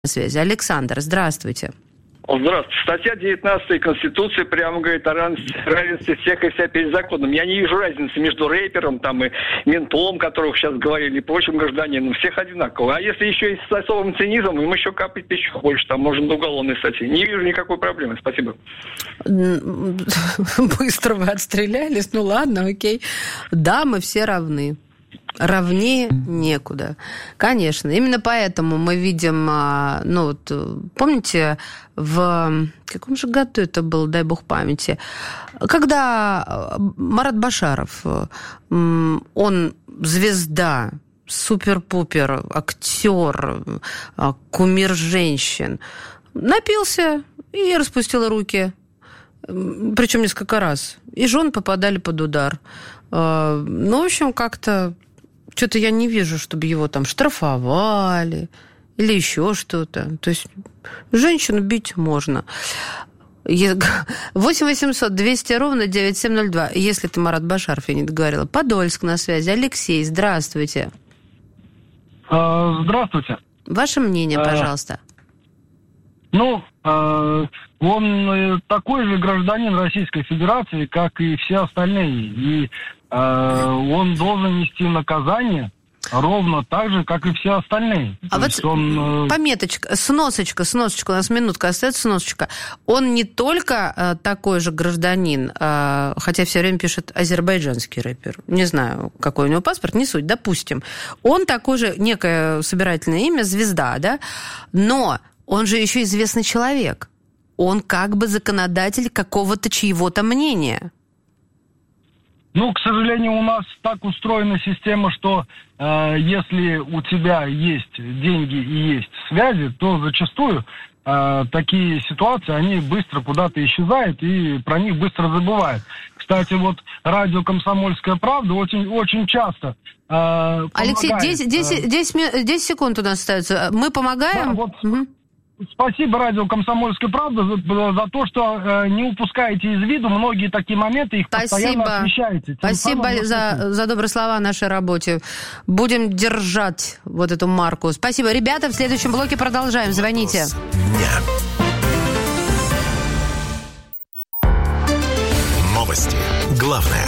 На связи. Александр, здравствуйте. Здравствуйте. Статья 19 Конституции прямо говорит о равенстве всех и вся перед законом. Я не вижу разницы между рэпером там, и ментом, которых сейчас говорили, и прочим гражданином. Всех одинаково. А если еще и с особым цинизмом, им еще капать еще больше. Там можно до уголовной статьи. Не вижу никакой проблемы. Спасибо. Быстро вы отстрелялись. Ну ладно, окей. Да, мы все равны. Равнее некуда. Конечно. Именно поэтому мы видим, помните, в каком же году это было, дай бог памяти, когда Марат Башаров, он звезда, супер-пупер, актер, кумир женщин, напился и распустил руки, причем несколько раз. И жены попадали под удар. В общем, как-то что-то я не вижу, чтобы его там штрафовали или еще что-то. То есть женщину бить можно. 8-800-200-97-02. Если ты Марат Башаров, я не договорила. Подольск на связи. Алексей, здравствуйте. Здравствуйте. Ваше мнение, пожалуйста. Он такой же гражданин Российской Федерации, как и все остальные. И он должен нести наказание ровно так же, как и все остальные. А вот пометочка, сносочка, у нас минутка остается, сносочка. Он не только такой же гражданин, хотя все время пишет азербайджанский рэпер. Не знаю, какой у него паспорт, не суть, допустим. Он такой же, некое собирательное имя, звезда, да? Но он же еще известный человек. Он как бы законодатель какого-то чьего-то мнения. К сожалению, у нас так устроена система, что если у тебя есть деньги и есть связи, то зачастую такие ситуации, они быстро куда-то исчезают и про них быстро забывают. Кстати, радио «Комсомольская правда» очень часто Алексей, помогает. 10 секунд у нас остается. Мы помогаем? Да, спасибо радио «Комсомольская правда» за то, что не упускаете из виду многие такие моменты, их постоянно освещаете. Спасибо за добрые слова о нашей работе. Будем держать эту марку. Спасибо. Ребята, в следующем блоке продолжаем. Звоните. Новости. Главное.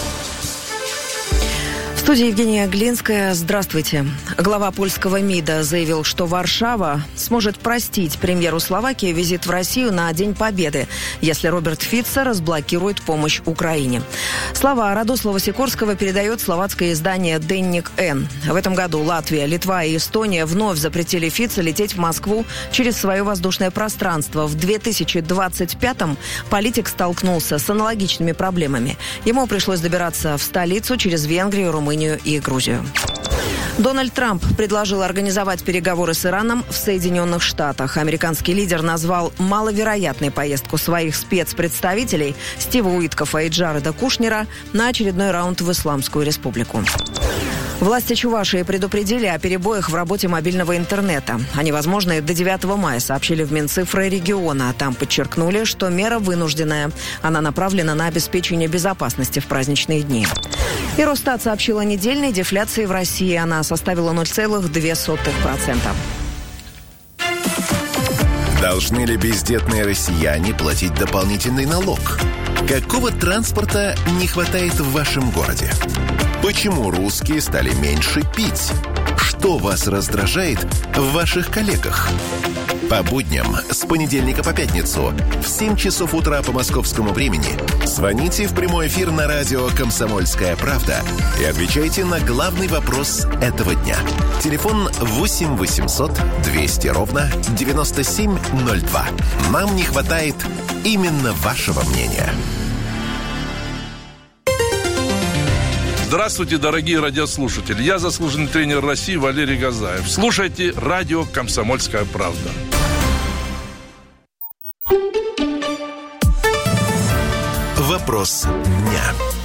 В студии Евгения Глинская. Здравствуйте. Глава польского МИДа заявил, что Варшава сможет простить премьеру Словакии визит в Россию на День Победы, если Роберт Фицо разблокирует помощь Украине. Слова Радослава Сикорского передает словацкое издание «Денник Н». В этом году Латвия, Литва и Эстония вновь запретили Фицо лететь в Москву через свое воздушное пространство. В 2025-м политик столкнулся с аналогичными проблемами. Ему пришлось добираться в столицу через Венгрию, Румынию и Грузию. Дональд Трамп предложил организовать переговоры с Ираном в Соединенных Штатах. Американский лидер назвал маловероятной поездку своих спецпредставителей Стива Уиткофа и Джареда Кушнера на очередной раунд в Исламскую Республику. Власти Чувашии предупредили о перебоях в работе мобильного интернета. Они возможны до 9 мая, сообщили в Минцифры региона. Там подчеркнули, что мера вынужденная. Она направлена на обеспечение безопасности в праздничные дни. И Росстат сообщил о недельной дефляции в России. Она составила 0,02%. Должны ли бездетные россияне платить дополнительный налог? Какого транспорта не хватает в вашем городе? Почему русские стали меньше пить? Что вас раздражает в ваших коллегах? По будням с понедельника по пятницу в 7 часов утра по московскому времени звоните в прямой эфир на радио «Комсомольская правда» и отвечайте на главный вопрос этого дня. Телефон 8 800 200 ровно 9702. Нам не хватает именно вашего мнения. Здравствуйте, дорогие радиослушатели. Я заслуженный тренер России Валерий Газаев. Слушайте радио «Комсомольская правда». Вопрос дня.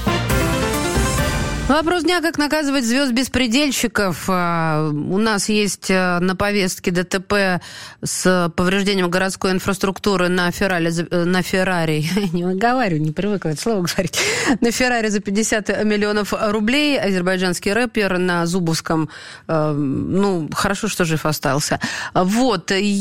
Вопрос дня: как наказывать звезд-беспредельщиков. У нас есть на повестке ДТП с повреждением городской инфраструктуры на Феррари. Не выговариваю, не привыкла это слово говорить. На Феррари за 50 миллионов рублей. Азербайджанский рэпер на Зубовском. Хорошо, что жив остался.